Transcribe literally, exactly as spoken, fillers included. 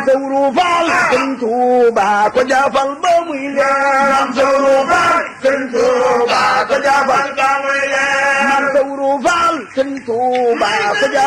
Sawru Faal Sëriñ Tuuba ko jaafal ba muy leer Maam Sawru Faal Sëriñ Tuuba ko jaafal ba muy leer Maam Sawru Faal Sëriñ Tuuba ko